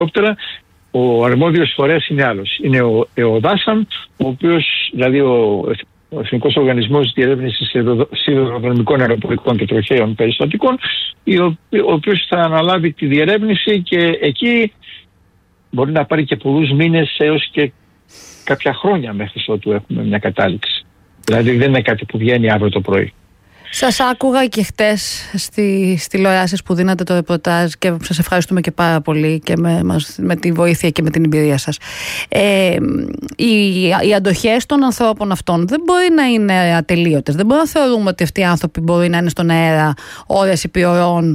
ελικόπτερα, ο αρμόδιος φορέας είναι άλλος. Είναι ο ΕΟΔΑΣΑΜ, ο οποίος, δηλαδή ο Εθνικός Οργανισμός Διερεύνησης Σιδηροδρομικών Αεροπορικών και Τροχαίων Περιστατικών, ο οποίος θα αναλάβει τη διερεύνηση, και εκεί μπορεί να πάρει και πολλούς μήνες έως και κάποια χρόνια μέχρι ότου έχουμε μια κατάληξη. Δηλαδή δεν είναι κάτι που βγαίνει αύριο το πρωί. Σας άκουγα και χτες στις τηλεοράσεις που δίνατε το ρεπορτάζ, και σας ευχαριστούμε και πάρα πολύ και με τη βοήθεια και με την εμπειρία σας. Οι αντοχές των ανθρώπων αυτών δεν μπορεί να είναι ατελείωτες. Δεν μπορούμε να θεωρούμε ότι αυτοί οι άνθρωποι μπορεί να είναι στον αέρα ώρες επί ωρών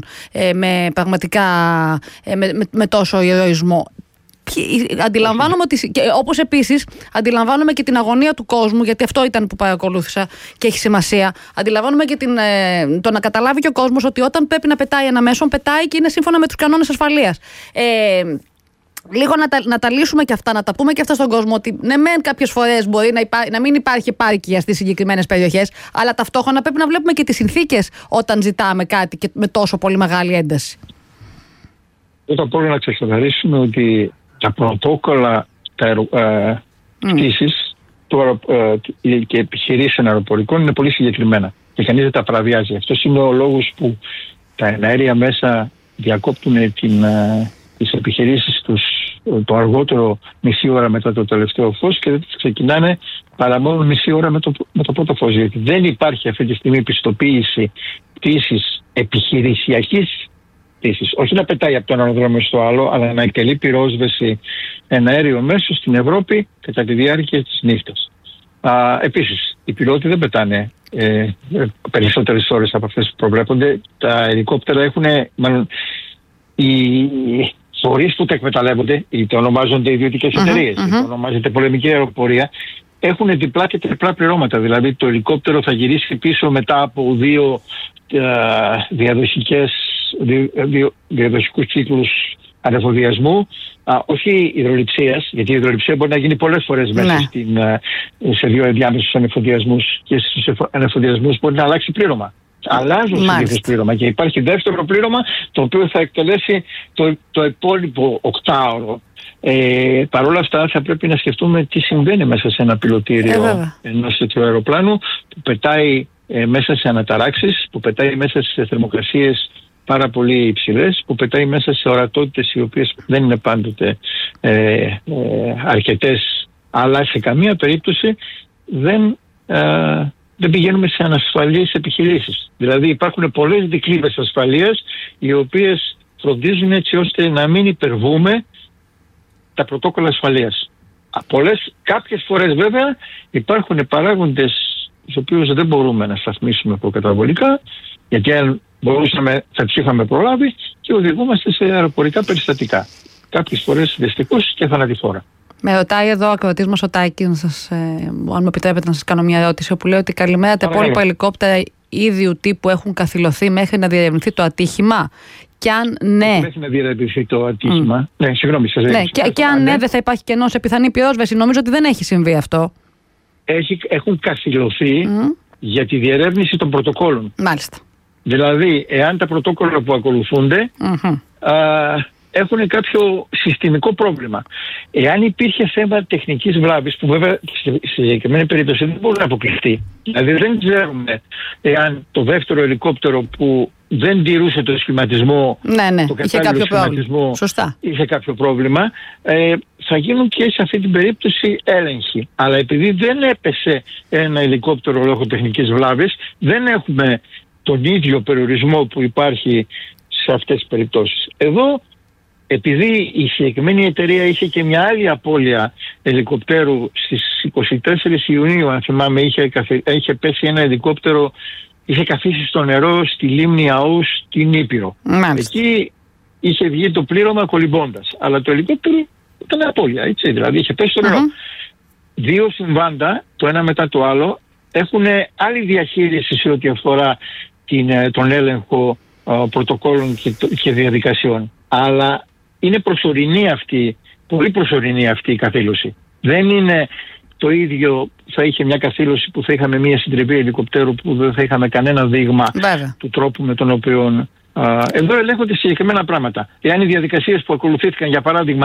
με τόσο ηρωισμό. Αντιλαμβάνομαι ότι, όπως επίσης αντιλαμβάνομαι και την αγωνία του κόσμου, γιατί αυτό ήταν που παρακολούθησα και έχει σημασία. Αντιλαμβάνομαι και το να καταλάβει και ο κόσμος ότι όταν πρέπει να πετάει ένα μέσο, πετάει και είναι σύμφωνα με τους κανόνες ασφαλείας. Λίγο να τα λύσουμε και αυτά, να τα πούμε και αυτά στον κόσμο, ότι ναι, μεν κάποιες φορές μπορεί να μην υπάρχει επάρκεια στις συγκεκριμένες περιοχές, αλλά ταυτόχρονα πρέπει να βλέπουμε και τις συνθήκες όταν ζητάμε κάτι και με τόσο πολύ μεγάλη ένταση. Πρώτα απ' όλα να ξεκαθαρίσουμε ότι τα πρωτόκολλα πτήσης και επιχειρήσεων αεροπορικών είναι πολύ συγκεκριμένα και κανείς δεν τα παραβιάζει. Αυτός είναι ο λόγος που τα εναέρια μέσα διακόπτουν τις επιχειρήσεις τους το αργότερο μισή ώρα μετά το τελευταίο φως, και δεν τις ξεκινάνε παρά μόνο μισή ώρα με το πρώτο φως. Γιατί δεν υπάρχει αυτή τη στιγμή πιστοποίηση πτήσης επιχειρησιακής. Όχι να πετάει από το ένα αεροδρόμιο στο άλλο, αλλά να εκτελεί πυρόσβεση ένα αέριο μέσο στην Ευρώπη κατά τη διάρκεια της νύχτας. Επίσης, οι πιλότοι δεν πετάνε περισσότερες ώρες από αυτές που προβλέπονται. Τα ελικόπτερα έχουν, οι φορείς που τα εκμεταλλεύονται, είτε ονομάζονται ιδιωτικές εταιρείες, είτε ονομάζεται πολεμική αεροπορία, έχουν διπλά και τριπλά πληρώματα. Δηλαδή το ελικόπτερο θα γυρίσει πίσω μετά από δύο διαδοχικούς κύκλους ανεφοδιασμού, όχι υδρολειψίας, γιατί η υδρολειψία μπορεί να γίνει πολλές φορές μέσα σε δύο ενδιάμεσους ανεφοδιασμούς, και στους ανεφοδιασμούς μπορεί να αλλάξει πλήρωμα. Αλλάζουν συνήθως πλήρωμα, και υπάρχει δεύτερο πλήρωμα το οποίο θα εκτελέσει το υπόλοιπο οκτάωρο. Παρ' όλα αυτά θα πρέπει να σκεφτούμε τι συμβαίνει μέσα σε ένα πιλωτήριο ενός τέτοιου αεροπλάνου που πετάει μέσα σε αναταράξεις, που πετάει μέσα σε θερμοκρασίες πάρα πολύ υψηλές, που πετάει μέσα σε ορατότητες οι οποίες δεν είναι πάντοτε αρκετές, αλλά σε καμία περίπτωση δεν πηγαίνουμε σε ανασφαλείς επιχειρήσεις. Δηλαδή υπάρχουν πολλές δικλείδες ασφαλείας οι οποίες φροντίζουν έτσι ώστε να μην υπερβούμε τα πρωτόκολλα ασφαλείας. Κάποιες φορές βέβαια υπάρχουν παράγοντες τους οποίους δεν μπορούμε να σταθμίσουμε προκαταβολικά, γιατί αν μπορούσαμε θα τους είχαμε προλάβει, και οδηγούμαστε σε αεροπορικά περιστατικά. Κάποιες φορές δυστυχώς και θανατηφόρα. Με ρωτάει εδώ ο ακροατής μας ο Τάκης, αν μου επιτρέπετε να σας κάνω μια ερώτηση, όπου λέει ότι καλημέρα, τα υπόλοιπα ελικόπτερα ίδιου τύπου έχουν καθυλωθεί μέχρι να διερευνηθεί το ατύχημα. Και αν ναι. Μέχρι να διερευνηθεί το ατύχημα. Ναι, συγγνώμη, σας και αν ναι, δεν θα υπάρχει κενό σε πιθανή πυρόσβεση. Νομίζω ότι δεν έχει συμβεί αυτό. Έχουν καθυλωθεί για τη διερεύνηση των πρωτοκόλων. Μάλιστα. Δηλαδή, εάν τα πρωτόκολλα που ακολουθούνται έχουν κάποιο συστημικό πρόβλημα. Εάν υπήρχε θέμα τεχνικής βλάβης, που βέβαια στη συγκεκριμένη περίπτωση δεν μπορεί να αποκλειστεί. Δηλαδή δεν ξέρουμε εάν το δεύτερο ελικόπτερο που δεν τηρούσε το σχηματισμό, το κατάλληλο σχηματισμό, είχε κάποιο πρόβλημα, θα γίνουν και σε αυτή την περίπτωση έλεγχοι. Αλλά επειδή δεν έπεσε ένα ελικόπτερο λόγω τεχνικής βλάβης, δεν έχουμε τον ίδιο περιορισμό που υπάρχει σε αυτές τις περιπτώσεις. Εδώ, επειδή η συγκεκριμένη εταιρεία είχε και μια άλλη απώλεια ελικοπτέρου στις 24 Ιουνίου, αν θυμάμαι, είχε πέσει ένα ελικόπτερο, είχε καθίσει στο νερό στη λίμνη Αού στην Ήπειρο. Εκεί είχε βγει το πλήρωμα κολυμπώντας. Αλλά το ελικόπτερο ήταν απώλεια, έτσι, δηλαδή είχε πέσει στο νερό. Δύο συμβάντα, το ένα μετά το άλλο, έχουν άλλη διαχείριση σε ό,τι αφορά τον έλεγχο πρωτοκόλων και διαδικασιών. Αλλά είναι πολύ προσωρινή αυτή η καθήλωση. Δεν είναι το ίδιο, θα είχε μια καθήλωση που θα είχαμε μια συντριβή ελικοπτέρου που δεν θα είχαμε κανένα δείγμα του τρόπου με τον οποίο Εδώ ελέγχονται συγκεκριμένα πράγματα. Εάν οι διαδικασίες που ακολουθήθηκαν, για παράδειγμα,